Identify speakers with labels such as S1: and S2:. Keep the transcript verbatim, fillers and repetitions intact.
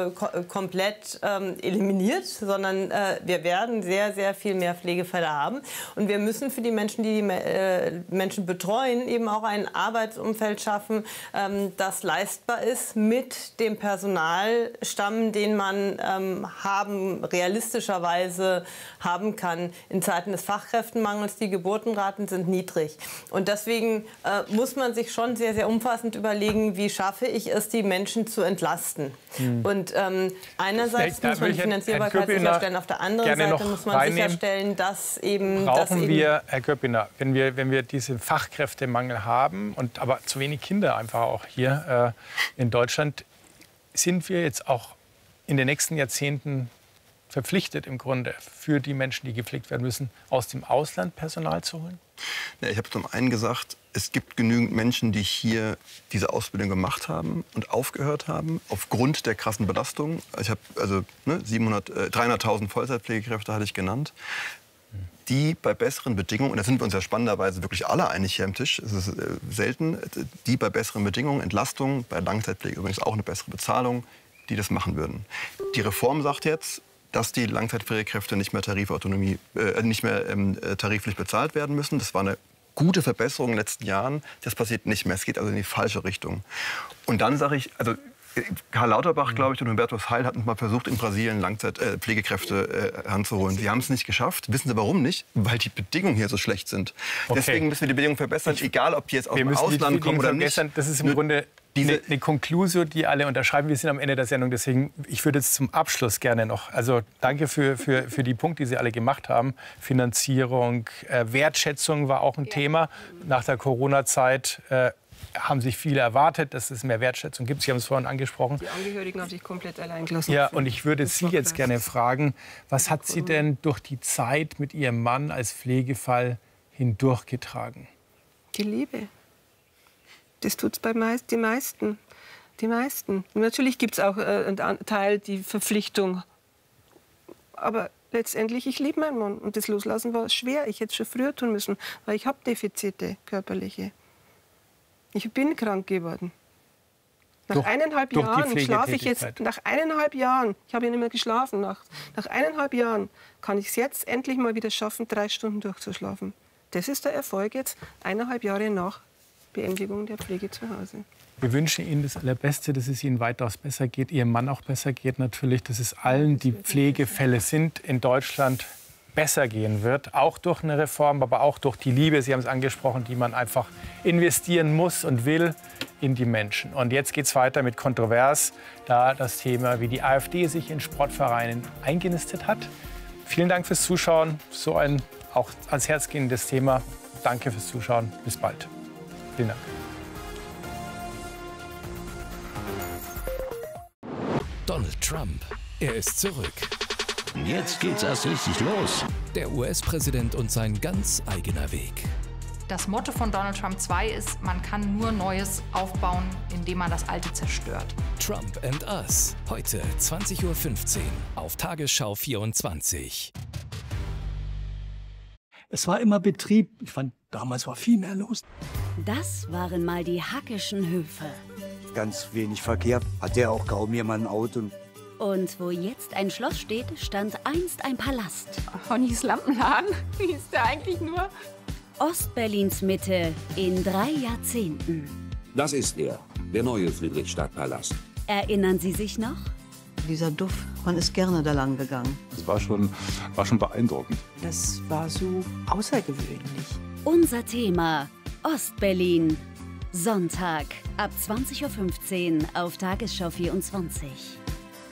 S1: äh, ko komplett ähm, eliminiert, sondern äh, wir werden sehr, sehr viel mehr Pflegefälle haben. Und wir müssen für die Menschen, die die äh, Menschen betreuen, eben auch ein Arbeitsumfeld schaffen, ähm, das leistbar ist mit dem Personalstamm, den man ähm, haben, realistischerweise haben kann. In Zeiten des Fachkräftemangels, die Geburtenraten sind niedrig. Und deswegen äh, muss man sich schon sehr, sehr umfassend überlegen, wie schaffe ich es, die Menschen zu entlasten. Hm. Und ähm, einerseits
S2: da
S1: muss man die Finanzierbarkeit sicherstellen, auf der anderen Seite muss man
S2: reinnehmen.
S1: sicherstellen, dass eben...
S2: Brauchen
S1: dass eben
S2: wir, Herr Köppiner, wenn wir, wenn wir diesen Fachkräftemangel haben, und aber zu wenig Kinder einfach auch hier äh, in Deutschland, sind wir jetzt auch in den nächsten Jahrzehnten verpflichtet, im Grunde für die Menschen, die gepflegt werden müssen, aus dem Ausland Personal zu holen?
S3: Ja, ich habe zum einen gesagt, es gibt genügend Menschen, die hier diese Ausbildung gemacht haben und aufgehört haben, aufgrund der krassen Belastung. Ich habe also ne, äh, dreihunderttausend Vollzeitpflegekräfte hatte ich genannt, die bei besseren Bedingungen, und da sind wir uns ja spannenderweise wirklich alle einig hier am Tisch, es ist äh, selten, die bei besseren Bedingungen, Entlastung, bei Langzeitpflege übrigens auch eine bessere Bezahlung, die das machen würden. Die Reform sagt jetzt, dass die Langzeitpflegekräfte nicht mehr Tarifautonomie, äh, nicht mehr ähm, tariflich bezahlt werden müssen. Das war eine gute Verbesserung in den letzten Jahren. Das passiert nicht mehr. Es geht also in die falsche Richtung. Und dann sage ich, also Karl Lauterbach, glaube ich, und Hubertus Heil hatten mal versucht, in Brasilien Langzeitpflegekräfte äh, heranzuholen. Sie haben es nicht geschafft. Wissen Sie warum nicht? Weil die Bedingungen hier so schlecht sind. Okay. Deswegen müssen wir die Bedingungen verbessern, egal ob die jetzt aus dem Ausland kommen oder nicht.
S2: Das ist im Grunde eine, eine Konklusio, die alle unterschreiben. Wir sind am Ende der Sendung. Deswegen, ich würde jetzt zum Abschluss gerne noch, also danke für, für, für die Punkte, die Sie alle gemacht haben. Finanzierung, äh, Wertschätzung war auch ein ja. Thema. Nach der Corona-Zeit äh, haben sich viele erwartet, dass es mehr Wertschätzung gibt. Sie haben es vorhin angesprochen.
S4: Die Angehörigen haben sich komplett allein gelassen.
S2: Ja, und ich würde Sie jetzt gerne fragen, was hat Sie denn durch die Zeit mit Ihrem Mann als Pflegefall hindurchgetragen?
S4: Die Liebe. Das tut es bei meist, die meisten. Die meisten. Und natürlich gibt es auch äh, einen Teil, die Verpflichtung. Aber letztendlich, ich liebe meinen Mann. Und das Loslassen war schwer. Ich hätte es schon früher tun müssen, weil ich habe Defizite, körperliche. Ich bin krank geworden. Nach durch, eineinhalb durch Jahren schlafe ich jetzt, nach eineinhalb Jahren, ich habe ja nicht mehr geschlafen, nach, nach eineinhalb Jahren kann ich es jetzt endlich mal wieder schaffen, drei Stunden durchzuschlafen. Das ist der Erfolg jetzt, eineinhalb Jahre nach Beendigung der Pflege zu Hause.
S2: Wir wünschen Ihnen das Allerbeste, dass es Ihnen weitaus besser geht, Ihrem Mann auch besser geht natürlich, dass es allen, die Pflegefälle sind in Deutschland, besser gehen wird, auch durch eine Reform, aber auch durch die Liebe, Sie haben es angesprochen, die man einfach investieren muss und will in die Menschen. Und jetzt geht es weiter mit Kontrovers, da das Thema, wie die AfD sich in Sportvereinen eingenistet hat. Vielen Dank fürs Zuschauen, so ein auch ans Herz gehendes Thema. Danke fürs Zuschauen, bis bald. Vielen Dank.
S5: Donald Trump, er ist zurück.
S6: Jetzt geht's erst richtig los.
S5: Der U S-Präsident und sein ganz eigener Weg.
S7: Das Motto von Donald Trump zwei ist, man kann nur Neues aufbauen, indem man das Alte zerstört.
S5: Trump and Us. Heute zwanzig Uhr fünfzehn auf Tagesschau vierundzwanzig.
S8: Es war immer Betrieb. Ich fand, damals war viel mehr los.
S9: Das waren mal die Hackischen Höfe.
S10: Ganz wenig Verkehr. Hatte ja auch kaum jemand ein Auto.
S9: Und wo jetzt ein Schloss steht, stand einst ein Palast.
S7: Honnys Lampenladen? Wie ist der eigentlich nur?
S9: Ostberlins Mitte in drei Jahrzehnten.
S6: Das ist er, der neue Friedrichstadtpalast.
S9: Erinnern Sie sich noch?
S11: Dieser Duft, man ist gerne da lang gegangen.
S12: Das war schon, war schon beeindruckend.
S11: Das war so außergewöhnlich.
S9: Unser Thema Ostberlin. Sonntag ab zwanzig Uhr fünfzehn auf Tagesschau vierundzwanzig.